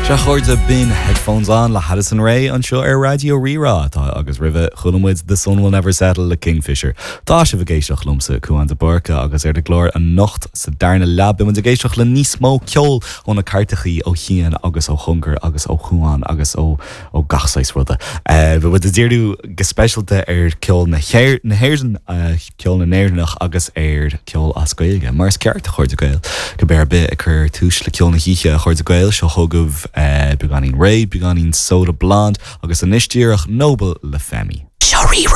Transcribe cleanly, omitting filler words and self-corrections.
Se chuirde bin headphones on le Haddison Ray an seo Radio Rerá tá agus ribh chulmuid The Sun Will Never Settle le Kingfisher. Tá se bh géisteach lumsa cuain de barca agus de glór an nocht sa darna lab man de géisteach le níos mó ceol óna cartachaí ó chian agus ó chungar agus ó chuáin agus ó gachsáis ruda. Bhfu de díirú gespecialte ceol na héirn ceol na néirnach agus ceol as gaeilge. Mars ceart chuirde gaeil go bear bit a chur túis le ceol na híe chuirde gaeil seo thugah beganín Ray, beganín Soda Blonde agus an istíirech Noble le Femi. Sharira.